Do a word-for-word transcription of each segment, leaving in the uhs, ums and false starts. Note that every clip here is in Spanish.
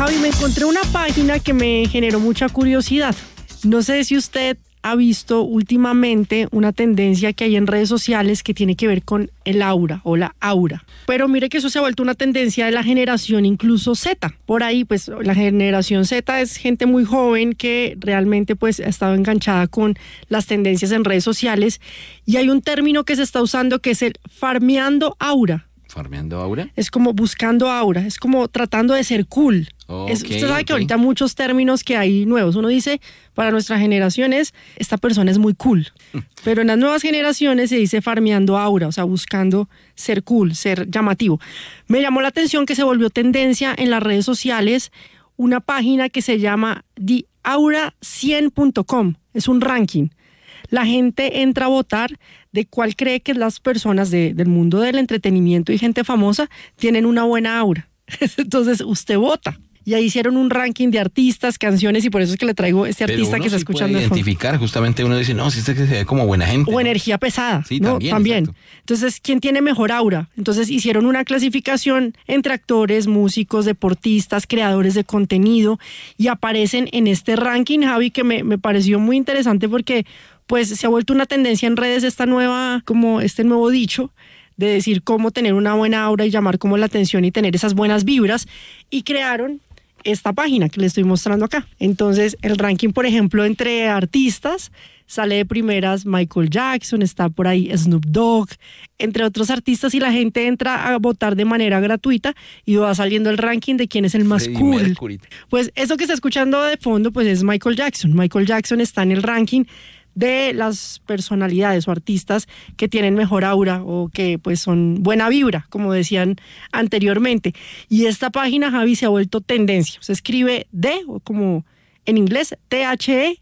Javi, me encontré una página que me generó mucha curiosidad. No sé si usted ha visto últimamente una tendencia que hay en redes sociales que tiene que ver con el aura o la aura. Pero mire que eso se ha vuelto una tendencia de la generación incluso Z. Por ahí, pues la generación Z es gente muy joven que realmente pues ha estado enganchada con las tendencias en redes sociales y hay un término que se está usando que es el farmeando aura. ¿Farmeando aura? Es como buscando aura, es como tratando de ser cool. Okay, es, usted sabe okay. que ahorita muchos términos que hay nuevos, uno dice, para nuestra generación es, esta persona es muy cool. Pero en las nuevas generaciones se dice farmeando aura, o sea, buscando ser cool, ser llamativo. Me llamó la atención que se volvió tendencia en las redes sociales una página que se llama the aura cien punto com, es un ranking. La gente entra a votar de cuál cree que las personas de, del mundo del entretenimiento y gente famosa tienen una buena aura. Entonces usted vota. Y ahí hicieron un ranking de artistas, canciones, y por eso es que le traigo este Pero artista uno que está sí escuchando puede de fondo. identificar, justamente uno dice, no, si este que se ve como buena gente. O ¿no? energía pesada. Sí, ¿no? también. También. Entonces, ¿quién tiene mejor aura? Entonces hicieron una clasificación entre actores, músicos, deportistas, creadores de contenido, y aparecen en este ranking, Javi, que me, me pareció muy interesante porque pues se ha vuelto una tendencia en redes esta nueva, como este nuevo dicho, de decir cómo tener una buena aura y llamar como la atención y tener esas buenas vibras, y crearon esta página que le estoy mostrando acá. Entonces, el ranking, por ejemplo, entre artistas, sale de primeras Michael Jackson, está por ahí Snoop Dogg, entre otros artistas, y la gente entra a votar de manera gratuita y va saliendo el ranking de quién es el más Freddie cool. Mercury. Pues eso que está escuchando de fondo, pues es Michael Jackson. Michael Jackson está en el ranking de las personalidades o artistas que tienen mejor aura o que pues son buena vibra, como decían anteriormente. Y esta página, Javi, se ha vuelto tendencia. Se escribe D, o como en inglés, T H E,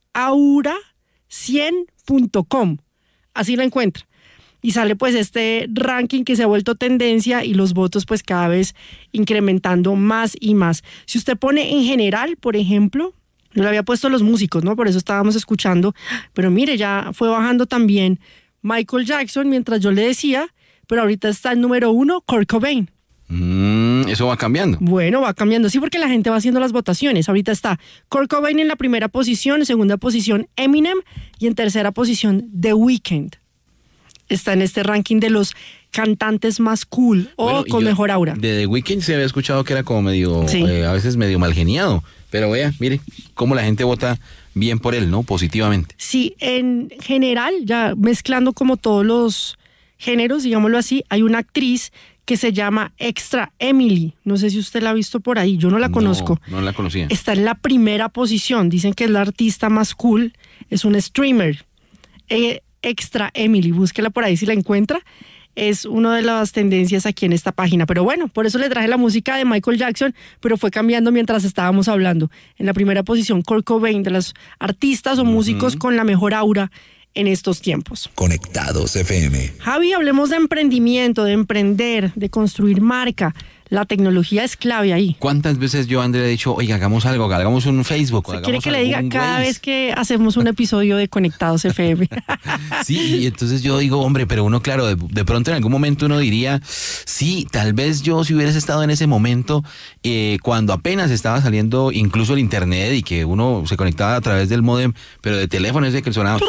aura cien punto com. Así la encuentra. Y sale pues este ranking que se ha vuelto tendencia y los votos pues cada vez incrementando más y más. Si usted pone en general, por ejemplo, no le había puesto los músicos, ¿no? Por eso estábamos escuchando. Pero mire, ya fue bajando también Michael Jackson mientras yo le decía, pero ahorita está en número uno Kurt Cobain. Mm, eso va cambiando. Bueno, va cambiando. Sí, porque la gente va haciendo las votaciones. Ahorita está Kurt Cobain en la primera posición, en segunda posición Eminem y en tercera posición The Weeknd. Está en este ranking de los cantantes más cool o Bueno, con yo, mejor aura. De The Weeknd se había escuchado que era como medio, Sí. eh, a veces medio mal geniado. Pero vea, mire, cómo la gente vota bien por él, ¿no? Positivamente. Sí, en general, ya mezclando como todos los géneros, digámoslo así, hay una actriz que se llama Extra Emily. No sé si usted la ha visto por ahí, yo no la conozco. No, no la conocía. Está en la primera posición, dicen que es la artista más cool, es un streamer. Eh, Extra Emily, búsquela por ahí si la encuentra. Es una de las tendencias aquí en esta página. Pero bueno, por eso le traje la música de Michael Jackson, pero fue cambiando mientras estábamos hablando. En la primera posición, Kurt Cobain, de los artistas o músicos uh-huh. con la mejor aura en estos tiempos. Conectados F M. Javi, hablemos de emprendimiento, de emprender, de construir marca. La tecnología es clave ahí. ¿Cuántas veces yo, André, he dicho, oiga, hagamos algo, hagamos un Facebook? ¿Se quiere que le diga cada Waze? vez que hacemos un episodio de Conectados F M? Sí, y entonces yo digo, hombre, pero uno, claro, de, de pronto en algún momento uno diría, sí, tal vez yo si hubieras estado en ese momento, eh, cuando apenas estaba saliendo incluso el internet y que uno se conectaba a través del módem, pero de teléfono ese que sonaba...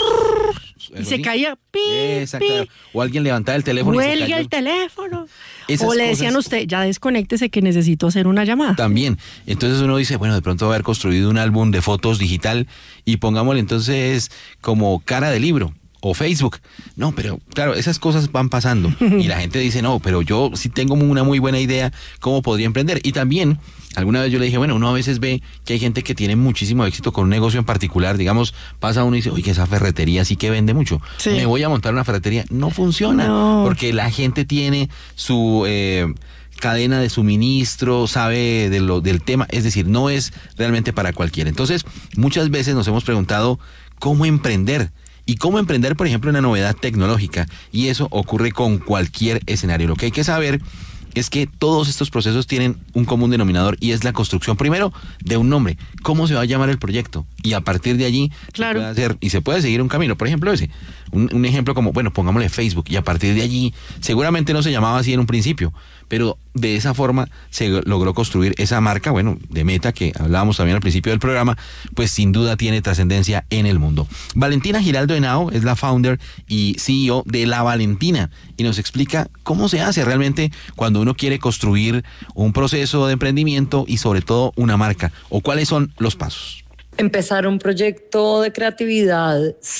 Y se caía, pi, Exacto. pi. O alguien levantaba el teléfono y se Huelgue cayó. el teléfono. Esas o le decían a cosas- usted, ya desconéctese que necesito hacer una llamada. También. Entonces uno dice, bueno, de pronto va a haber construido un álbum de fotos digital y pongámosle entonces como cara de libro o Facebook. No, pero claro, esas cosas van pasando y la gente dice, no, pero yo sí tengo una muy buena idea cómo podría emprender. Y también, alguna vez yo le dije, bueno, uno a veces ve que hay gente que tiene muchísimo éxito con un negocio en particular. Digamos, pasa uno y dice, oye, esa ferretería sí que vende mucho. Sí. Me voy a montar una ferretería. No funciona No. porque la gente tiene su... Eh, cadena de suministro, sabe de lo, del tema, es decir, no es realmente para cualquiera. Entonces, muchas veces nos hemos preguntado cómo emprender y cómo emprender, por ejemplo, una novedad tecnológica, y eso ocurre con cualquier escenario. Lo que hay que saber es que todos estos procesos tienen un común denominador y es la construcción primero de un nombre. ¿Cómo se va a llamar el proyecto? Y a partir de allí Claro. se puede hacer y se puede seguir un camino. Por ejemplo, ese, un, un ejemplo como, bueno, pongámosle Facebook y a partir de allí, seguramente no se llamaba así en un principio, pero de esa forma se logró construir esa marca, bueno, de Meta, que hablábamos también al principio del programa, pues sin duda tiene trascendencia en el mundo. Valentina Giraldo Henao es la founder y C E O de La Valentina y nos explica cómo se hace realmente cuando uno quiere construir un proceso de emprendimiento y sobre todo una marca, o cuáles son los pasos. Empezar un proyecto de creatividad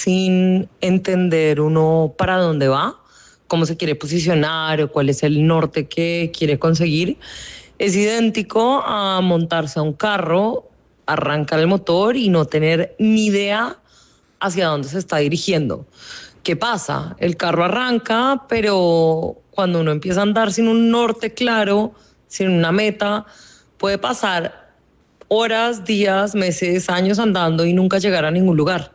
sin entender uno para dónde va, cómo se quiere posicionar o cuál es el norte que quiere conseguir, es idéntico a montarse a un carro, arrancar el motor y no tener ni idea hacia dónde se está dirigiendo. ¿Qué pasa? El carro arranca, pero cuando uno empieza a andar sin un norte claro, sin una meta, puede pasar horas, días, meses, años andando y nunca llegar a ningún lugar.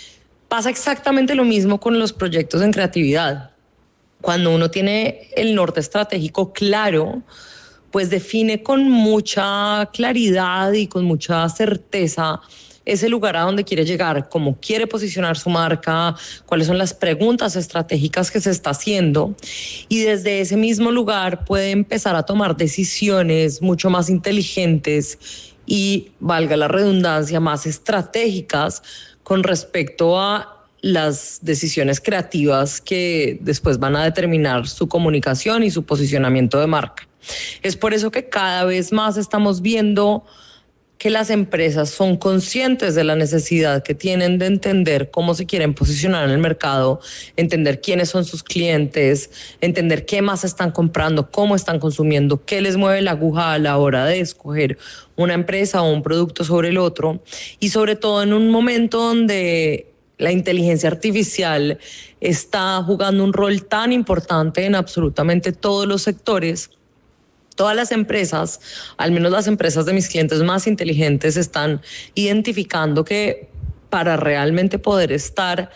Pasa exactamente lo mismo con los proyectos en creatividad. Cuando uno tiene el norte estratégico claro, pues define con mucha claridad y con mucha certeza ese lugar a donde quiere llegar, cómo quiere posicionar su marca, cuáles son las preguntas estratégicas que se está haciendo, y desde ese mismo lugar puede empezar a tomar decisiones mucho más inteligentes y, valga la redundancia, más estratégicas con respecto a las decisiones creativas que después van a determinar su comunicación y su posicionamiento de marca. Es por eso que cada vez más estamos viendo que las empresas son conscientes de la necesidad que tienen de entender cómo se quieren posicionar en el mercado, entender quiénes son sus clientes, entender qué más están comprando, cómo están consumiendo, qué les mueve la aguja a la hora de escoger una empresa o un producto sobre el otro, y sobre todo en un momento donde la inteligencia artificial está jugando un rol tan importante en absolutamente todos los sectores. Todas las empresas, al menos las empresas de mis clientes más inteligentes, están identificando que para realmente poder estar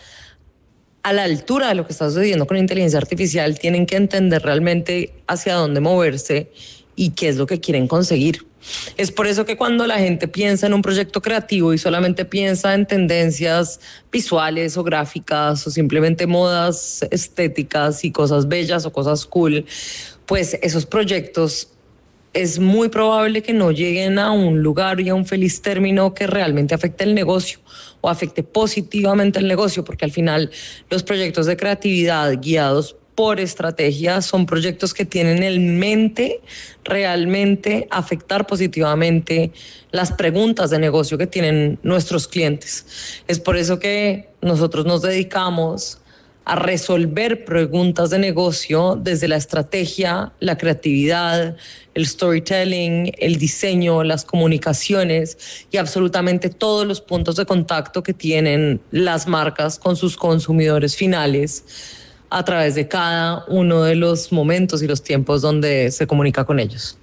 a la altura de lo que está sucediendo con la inteligencia artificial, tienen que entender realmente hacia dónde moverse y qué es lo que quieren conseguir. Es por eso que cuando la gente piensa en un proyecto creativo y solamente piensa en tendencias visuales o gráficas o simplemente modas estéticas y cosas bellas o cosas cool, pues esos proyectos es muy probable que no lleguen a un lugar y a un feliz término que realmente afecte el negocio o afecte positivamente el negocio, porque al final los proyectos de creatividad guiados por estrategia son proyectos que tienen en mente realmente afectar positivamente las preguntas de negocio que tienen nuestros clientes. Es por eso que nosotros nos dedicamos a resolver preguntas de negocio desde la estrategia, la creatividad, el storytelling, el diseño, las comunicaciones y absolutamente todos los puntos de contacto que tienen las marcas con sus consumidores finales a través de cada uno de los momentos y los tiempos donde se comunica con ellos.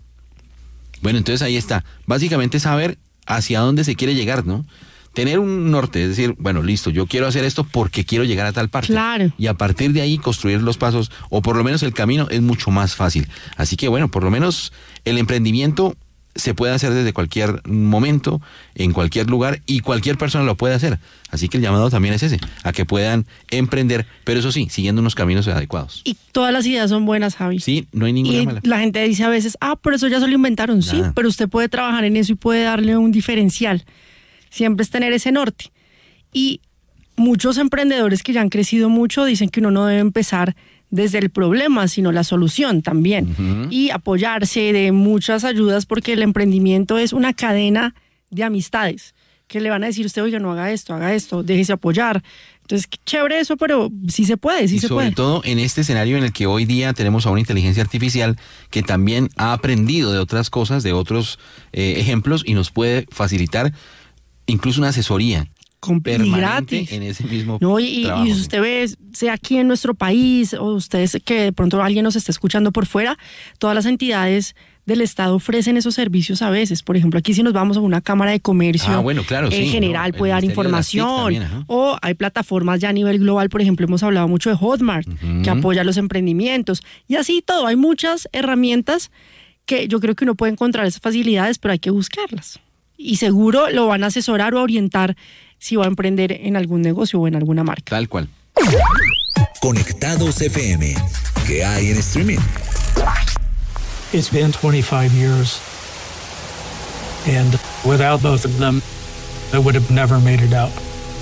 Bueno, entonces ahí está. Básicamente saber hacia dónde se quiere llegar, ¿no? Tener un norte, es decir, bueno, listo, yo quiero hacer esto porque quiero llegar a tal parte. Claro. Y a partir de ahí construir los pasos, o por lo menos el camino es mucho más fácil. Así que bueno, por lo menos el emprendimiento se puede hacer desde cualquier momento, en cualquier lugar, y cualquier persona lo puede hacer. Así que el llamado también es ese, a que puedan emprender, pero eso sí, siguiendo unos caminos adecuados. Y todas las ideas son buenas, Javi. Sí, no hay ninguna y mala. La gente dice a veces, ah, pero eso ya se lo inventaron. Nada. Sí, pero usted puede trabajar en eso y puede darle un diferencial. Siempre es tener ese norte. Y muchos emprendedores que ya han crecido mucho dicen que uno no debe empezar desde el problema, sino la solución también. Uh-huh. Y apoyarse de muchas ayudas, porque el emprendimiento es una cadena de amistades que le van a decir a usted, oiga, no haga esto, haga esto, déjese apoyar. Entonces, qué chévere eso, pero sí se puede, sí y se sobre puede. todo en este escenario en el que hoy día tenemos a una inteligencia artificial que también ha aprendido de otras cosas, de otros eh, ejemplos, y nos puede facilitar incluso una asesoría permanente gratis en ese mismo no, y, trabajo. Y si usted ve, sea aquí en nuestro país, o ustedes que de pronto alguien nos está escuchando por fuera, todas las entidades del Estado ofrecen esos servicios a veces. Por ejemplo, aquí si nos vamos a una cámara de comercio, ah, bueno, claro, en sí, general ¿no? puede dar información. También, o hay plataformas ya a nivel global, por ejemplo, hemos hablado mucho de Hotmart, uh-huh. que apoya los emprendimientos. Y así todo, hay muchas herramientas que yo creo que uno puede encontrar esas facilidades, pero hay que buscarlas. Y seguro lo van a asesorar o orientar si va a emprender en algún negocio o en alguna marca. Tal cual. Conectados F M. ¿Qué hay en streaming? It's been twenty-five years. And without both of them, I would have never made it out.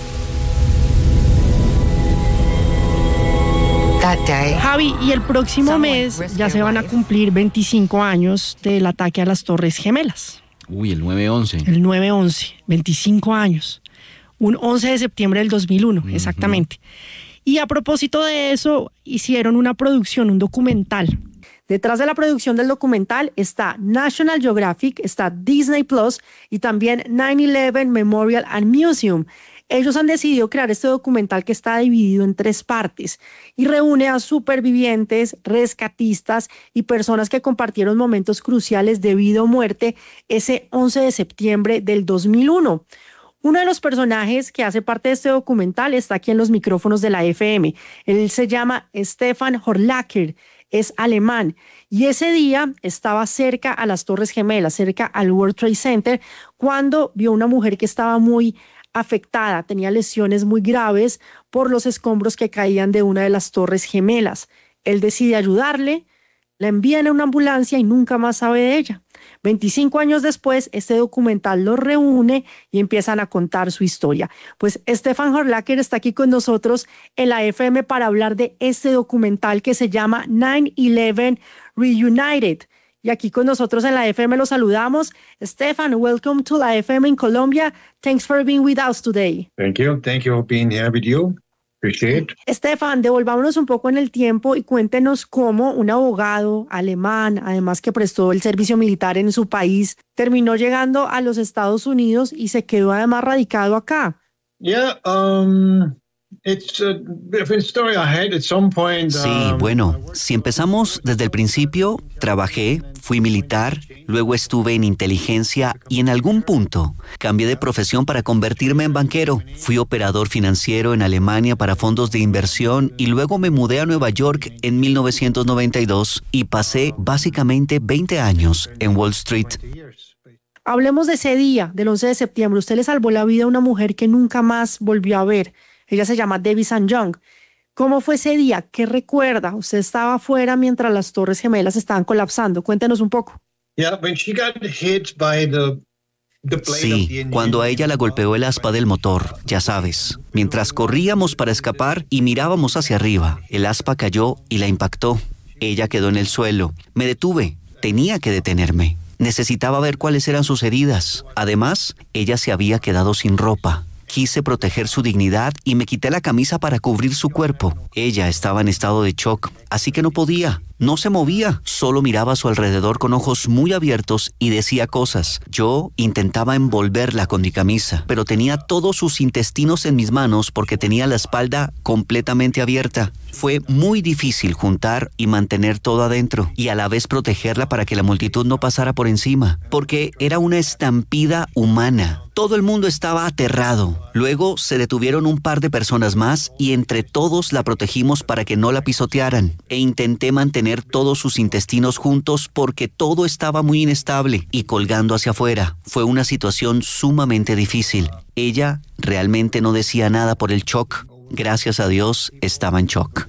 Javi, y el próximo mes ya se van a cumplir veinticinco años del ataque a las Torres Gemelas. Uy, el nueve once. El nueve once, veinticinco años. Un once de septiembre del dos mil uno, uh-huh. Exactamente. Y a propósito de eso, hicieron una producción, un documental. Detrás de la producción del documental está National Geographic, está Disney Plus y también nueve once Memorial and Museum. Ellos han decidido crear este documental que está dividido en tres partes y reúne a supervivientes, rescatistas y personas que compartieron momentos cruciales de vida o muerte ese once de septiembre del dos mil uno. Uno de los personajes que hace parte de este documental está aquí en los micrófonos de la F M. Él se llama Stefan Horlacher, es alemán y ese día estaba cerca a las Torres Gemelas, cerca al World Trade Center, cuando vio una mujer que estaba muy afectada, tenía lesiones muy graves por los escombros que caían de una de las Torres Gemelas. Él decide ayudarle, la envían a una ambulancia y nunca más sabe de ella. veinticinco años después, este documental los reúne y empiezan a contar su historia. Pues Stefan Horlacher está aquí con nosotros en la F M para hablar de este documental que se llama nueve once Reunited. Y aquí con nosotros en la F M los saludamos. Stefan, welcome to la F M in Colombia. Thanks for being with us today. Thank you. Thank you for being here with you. Appreciate it. Stefan, devolvámonos un poco en el tiempo y cuéntenos cómo un abogado alemán, además que prestó el servicio militar en su país, terminó llegando a los Estados Unidos y se quedó además radicado acá. Yeah, um... It's a different story I had at some point. Sí, bueno, si empezamos desde el principio, trabajé, fui militar, luego estuve en inteligencia y en algún punto cambié de profesión para convertirme en banquero. Fui operador financiero en Alemania para fondos de inversión y luego me mudé a Nueva York en mil novecientos noventa y dos y pasé básicamente veinte años en Wall Street. Hablemos de ese día, del once de septiembre. Usted le salvó la vida a una mujer que nunca más volvió a ver. Ella se llama Debbie St. John. ¿Cómo fue ese día? ¿Qué recuerda? Usted estaba afuera mientras las Torres Gemelas estaban colapsando. Cuéntenos un poco. Yeah, when she got hit by the, the blade Sí, of the engine. Cuando a ella la golpeó el aspa del motor, ya sabes. Mientras corríamos para escapar y mirábamos hacia arriba, el aspa cayó y la impactó. Ella quedó en el suelo. Me detuve. Tenía que detenerme. Necesitaba ver cuáles eran sus heridas. Además, ella se había quedado sin ropa. Quise proteger su dignidad y me quité la camisa para cubrir su cuerpo. Ella estaba en estado de shock, así que no podía. No se movía, solo miraba a su alrededor con ojos muy abiertos y decía cosas. Yo intentaba envolverla con mi camisa, pero tenía todos sus intestinos en mis manos porque tenía la espalda completamente abierta. Fue muy difícil juntar y mantener todo adentro y a la vez protegerla para que la multitud no pasara por encima, porque era una estampida humana. Todo el mundo estaba aterrado. Luego se detuvieron un par de personas más y entre todos la protegimos para que no la pisotearan. E intenté mantener todos sus intestinos juntos porque todo estaba muy inestable y colgando hacia afuera. Fue una situación sumamente difícil. Ella realmente no decía nada por el shock. Gracias a Dios, estaba en shock.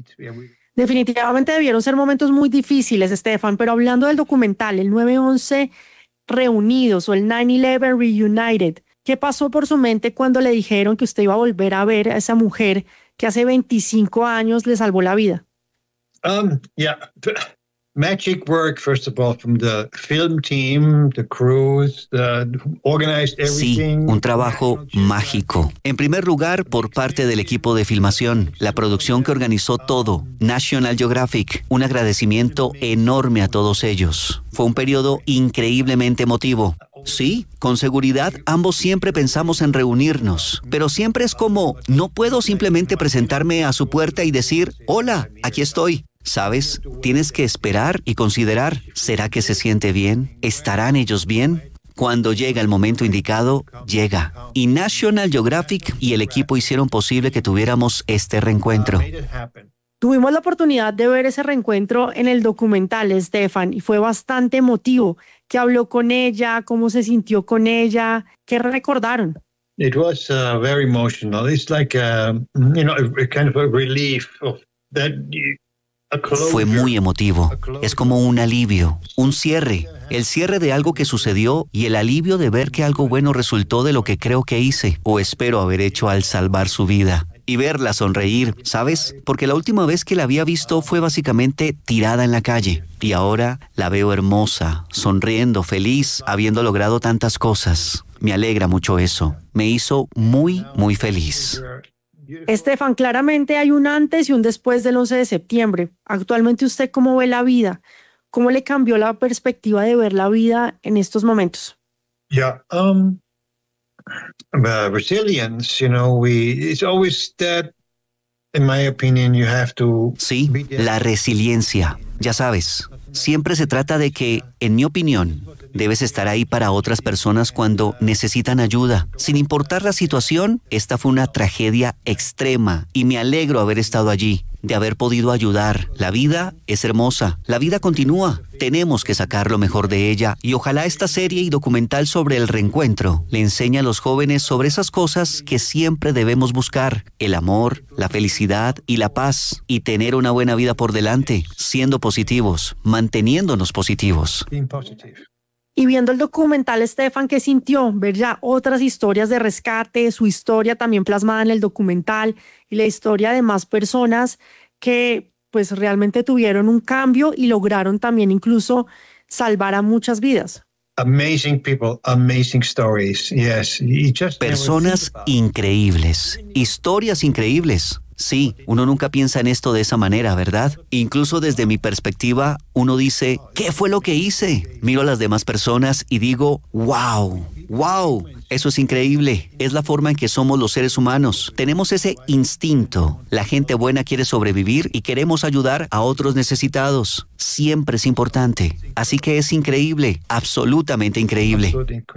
Definitivamente debieron ser momentos muy difíciles, Stefan, pero hablando del documental, el nueve once Reunidos o el nueve once Reunited, ¿qué pasó por su mente cuando le dijeron que usted iba a volver a ver a esa mujer que hace veinticinco años le salvó la vida? Um, yeah, magic work, first of all, from the film team, the crews, the organized everything. Sí, un trabajo mágico. En primer lugar, por parte del equipo de filmación, la producción que organizó todo, National Geographic. Un agradecimiento enorme a todos ellos. Fue un periodo increíblemente emotivo. Sí, con seguridad, ambos siempre pensamos en reunirnos, pero siempre es como, no puedo simplemente presentarme a su puerta y decir, hola, aquí estoy. ¿Sabes? Tienes que esperar y considerar, ¿será que se siente bien? ¿Estarán ellos bien? Cuando llega el momento indicado, llega. Y National Geographic y el equipo hicieron posible que tuviéramos este reencuentro. Tuvimos la oportunidad de ver ese reencuentro en el documental, Stefan, y fue bastante emotivo. ¿Qué habló con ella? ¿Cómo se sintió con ella? ¿Qué recordaron? It was uh, very emotional. It's like a, you know, a, a kind of a relief of that you, Fue muy emotivo. Es como un alivio, un cierre. El cierre de algo que sucedió y el alivio de ver que algo bueno resultó de lo que creo que hice o espero haber hecho al salvar su vida. Y verla sonreír, ¿sabes? Porque la última vez que la había visto fue básicamente tirada en la calle. Y ahora la veo hermosa, sonriendo, feliz, habiendo logrado tantas cosas. Me alegra mucho eso. Me hizo muy, muy feliz. Estefan, claramente hay un antes y un después del once de septiembre. Actualmente, ¿usted cómo ve la vida? ¿Cómo le cambió la perspectiva de ver la vida en estos momentos? Yeah, um, uh, resilience, you know, we, it's always that, in my opinion, you have to... Sí, la resiliencia. Ya sabes, siempre se trata de que, en mi opinión, debes estar ahí para otras personas cuando necesitan ayuda. Sin importar la situación, esta fue una tragedia extrema y me alegro haber estado allí, de haber podido ayudar. La vida es hermosa, la vida continúa. Tenemos que sacar lo mejor de ella y ojalá esta serie y documental sobre el reencuentro le enseñe a los jóvenes sobre esas cosas que siempre debemos buscar: el amor, la felicidad y la paz, y tener una buena vida por delante, siendo positivos, manteniéndonos positivos. Being positive. Y viendo el documental, Estefan, ¿qué sintió? Ver ya otras historias de rescate, su historia también plasmada en el documental y la historia de más personas que pues realmente tuvieron un cambio y lograron también incluso salvar a muchas vidas. Amazing people, amazing stories. Yes, you just Personas increíbles, historias increíbles. Sí, uno nunca piensa en esto de esa manera, ¿verdad? Incluso desde mi perspectiva, uno dice, ¿qué fue lo que hice? Miro a las demás personas y digo, wow, wow, eso es increíble. Es la forma en que somos los seres humanos. Tenemos ese instinto. La gente buena quiere sobrevivir y queremos ayudar a otros necesitados. Siempre es importante. Así que es increíble, absolutamente increíble.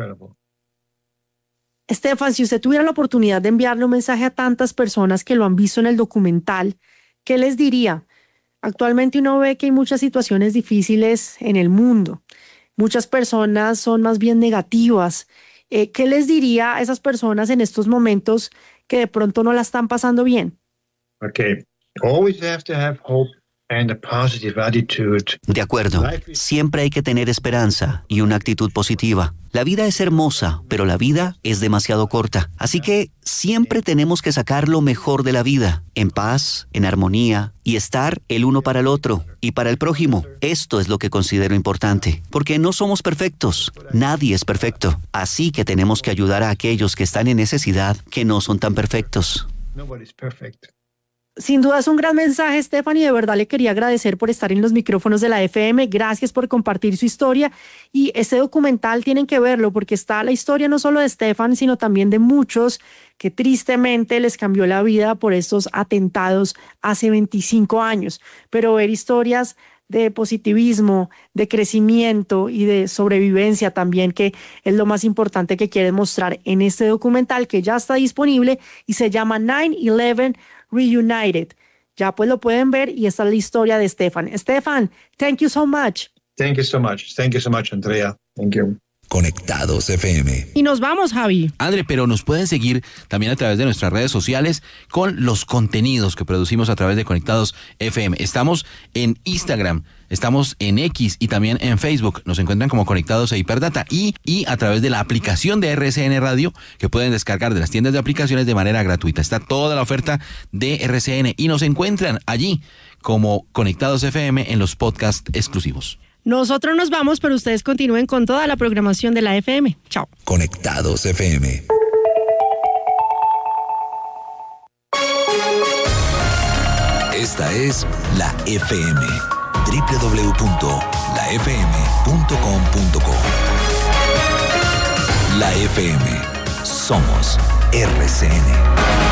Estefan, si usted tuviera la oportunidad de enviarle un mensaje a tantas personas que lo han visto en el documental, ¿qué les diría? Actualmente uno ve que hay muchas situaciones difíciles en el mundo. Muchas personas son más bien negativas. Eh, ¿Qué les diría a esas personas en estos momentos que de pronto no la están pasando bien? Okay. Always have to have hope and a positive attitude. De acuerdo. Siempre hay que tener esperanza y una actitud positiva. La vida es hermosa, pero la vida es demasiado corta. Así que siempre tenemos que sacar lo mejor de la vida, en paz, en armonía, y estar el uno para el otro y para el prójimo. Esto es lo que considero importante, porque no somos perfectos. Nadie es perfecto. Así que tenemos que ayudar a aquellos que están en necesidad, que no son tan perfectos. Nobody's perfect. Sin duda es un gran mensaje, Estefan, y de verdad le quería agradecer por estar en los micrófonos de la F M. Gracias por compartir su historia. Y este documental tienen que verlo porque está la historia no solo de Estefan, sino también de muchos que tristemente les cambió la vida por estos atentados hace veinticinco años. Pero ver historias de positivismo, de crecimiento y de sobrevivencia también, que es lo más importante que quieren mostrar en este documental que ya está disponible y se llama nine eleven Reunited. Ya pues lo pueden ver y esta es la historia de Estefan. Estefan, thank you so much. Thank you so much. Thank you so much, Andrea. Thank you. Conectados F M. Y nos vamos, Javi. André, pero nos pueden seguir también a través de nuestras redes sociales con los contenidos que producimos a través de Conectados F M. Estamos en Instagram, estamos en X y también en Facebook. Nos encuentran como Conectados e Hiperdata y, y a través de la aplicación de R C N Radio que pueden descargar de las tiendas de aplicaciones de manera gratuita. Está toda la oferta de R C N y nos encuentran allí como Conectados F M en los podcasts exclusivos. Nosotros nos vamos, pero ustedes continúen con toda la programación de la F M. Chao. Conectados F M. Esta es la F M. doble u doble u doble u punto la f m punto com punto co. La F M. Somos R C N.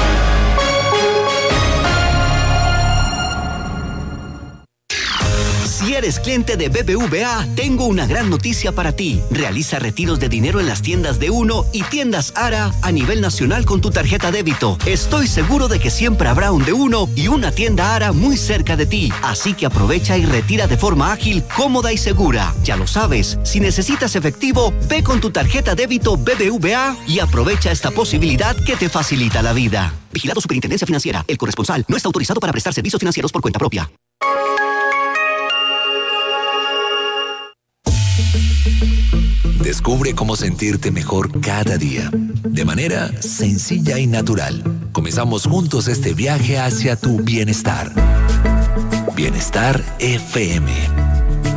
Si eres cliente de B B V A, tengo una gran noticia para ti. Realiza retiros de dinero en las tiendas de Uno y tiendas Ara a nivel nacional con tu tarjeta débito. Estoy seguro de que siempre habrá un de Uno y una tienda Ara muy cerca de ti. Así que aprovecha y retira de forma ágil, cómoda y segura. Ya lo sabes, si necesitas efectivo, ve con tu tarjeta débito B B V A y aprovecha esta posibilidad que te facilita la vida. Vigilado Superintendencia Financiera. El corresponsal no está autorizado para prestar servicios financieros por cuenta propia. Descubre cómo sentirte mejor cada día, de manera sencilla y natural. Comenzamos juntos este viaje hacia tu bienestar. Bienestar F M.